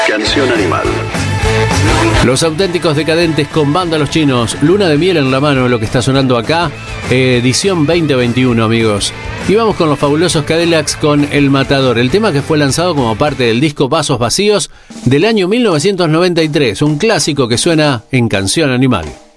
Canción Animal. Los Auténticos Decadentes con Banda Los Chinos, Luna de Miel en la mano, lo que está sonando acá, edición 2021, amigos. Y vamos con los Fabulosos Cadillacs con El Matador, el tema que fue lanzado como parte del disco Vasos Vacíos del año 1993, un clásico que suena en Canción Animal.